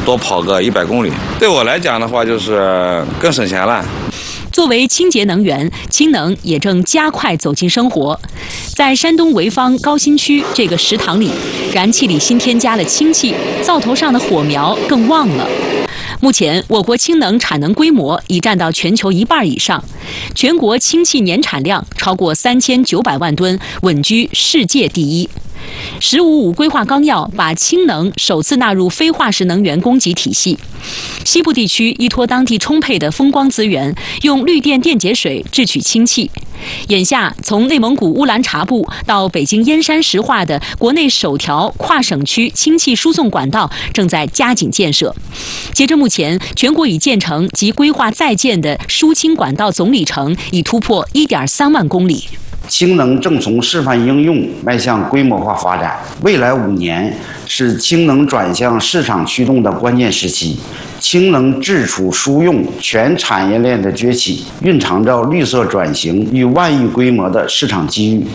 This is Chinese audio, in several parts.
多跑个100公里。对我来讲的话，就是更省钱了。 作为清洁能源，氢能也正加快走进生活。在山东潍坊高新区这个食堂里，燃气里新添加了氢气，灶头上的火苗更旺了。目前，我国氢能产能规模已占到全球1半以上，全国氢气年产量超过3900万吨，稳居世界第一。“15+5”规划纲要把氢能首次纳入非化石能源供给体系。西部地区依托当地充沛的风光资源，用绿电电解水制取氢气。眼下，从内蒙古乌兰察布到北京燕山石化的国内首条跨省区氢气输送管道正在加紧建设。截至目前，全国已建成及规划在建的输氢管道总里程已突破1.3万公里。 氢能正从示范应用迈向规模化发展，未来5年是氢能转向市场驱动的关键时期。氢能制储输用全产业链的崛起，蕴藏着绿色转型与万亿规模的市场机遇。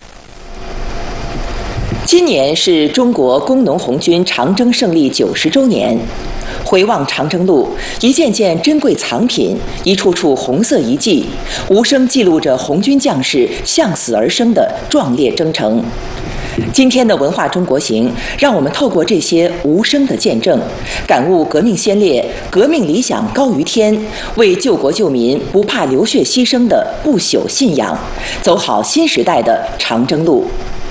今年是中国工农红军长征胜利90周年。回望长征路，一件件珍贵藏品，一处处红色遗迹，无声记录着红军将士向死而生的壮烈征程。今天的文化中国行，让我们透过这些无声的见证，感悟革命先烈革命理想高于天，为救国救民不怕流血牺牲的不朽信仰，走好新时代的长征路。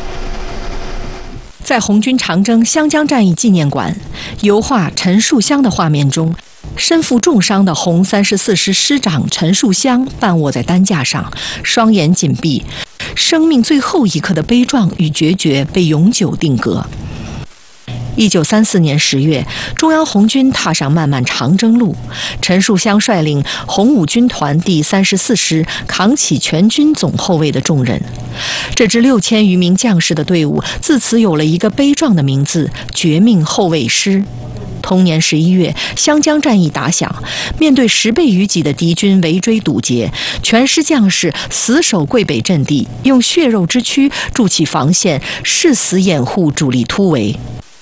在红军长征湘江战役纪念馆，油画陈树湘的画面中，身负重伤的红34师师长陈树湘半卧在担架上，双眼紧闭，生命最后一刻的悲壮与决绝被永久定格。1934年10月，中央红军踏上漫漫长征路，陈树湘率领红五军团第34师扛起全军总后卫的重任。这支6000余名将士的队伍自此有了一个悲壮的名字——绝命后卫师。同年11月，湘江战役打响，面对10倍于己的敌军围追堵截，全师将士死守桂北阵地，用血肉之躯筑起防线，誓死掩护主力突围。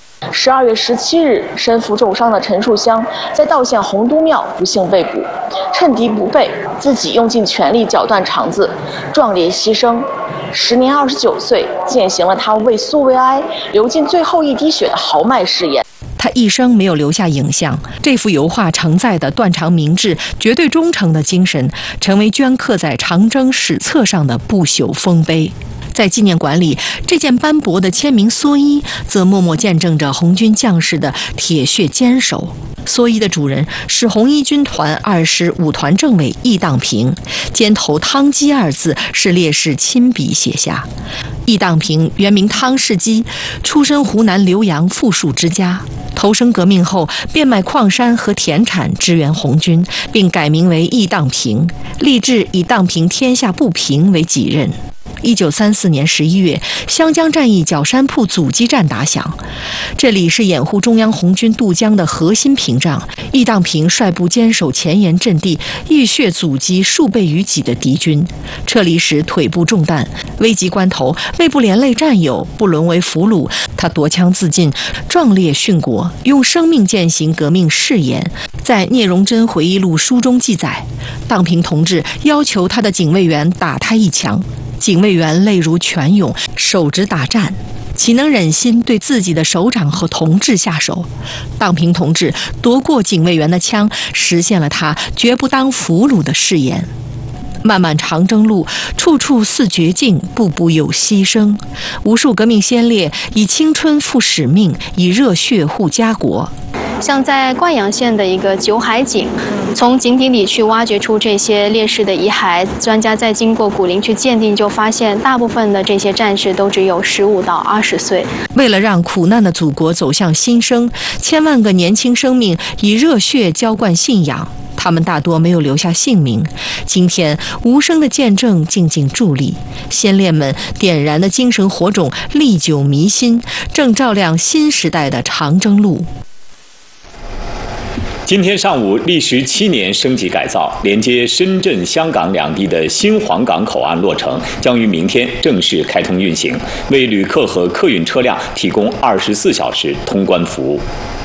12月17日，身负重伤的陈树湘在道县洪都庙不幸被捕，趁敌不备，自己用尽全力绞断肠子，壮烈牺牲。时年29岁，践行了他为苏维埃流尽最后一滴血的豪迈誓言。 他一生没有留下影像，这幅油画承载的断肠明志、绝对忠诚的精神，成为镌刻在长征史册上的不朽丰碑。在纪念馆里，这件斑驳的签名蓑衣则默默见证着红军将士的铁血坚守。蓑衣的主人是红一军团2师5团政委易当平，肩头汤基2字是烈士亲笔写下。易当平原名汤世基，出身湖南浏阳富庶之家。投身革命后，变卖矿山和田产支援红军，并改名为易当平，立志以荡平天下不平为己任。1934年11月，湘江战役角山铺阻击战打响，这里是掩护中央红军渡江的核心屏障。易当平率部坚守前沿阵地，浴血阻击数倍于己的敌军。撤离时腿部中弹，危急关头为不连累战友，不沦为俘虏，他夺枪自尽，壮烈殉国，用生命践行革命誓言。在聂荣臻回忆录书中记载，当平同志要求他的警卫员打他一枪，警卫员泪如泉涌，手执打战，岂能忍心对自己的首长和同志下手？当平同志夺过警卫员的枪，实现了他绝不当俘虏的誓言。漫漫长征路，处处似绝境，步步有牺牲。无数革命先烈以青春赴使命，以热血护家国。 像在灌阳县的一个九海井，从井底里去挖掘出这些烈士的遗骸，专家在经过骨龄去鉴定，就发现大部分的这些战士都只有15到20岁。 为了让苦难的祖国走向新生，千万个年轻生命以热血浇灌信仰，他们大多没有留下姓名。今天无声的见证静静伫立，先烈们点燃的精神火种历久弥新，正照亮新时代的长征路。 今天上午，历时7年升级改造、连接深圳、香港两地的新皇岗口岸落成，将于明天正式开通运行，为旅客和客运车辆提供24小时通关服务。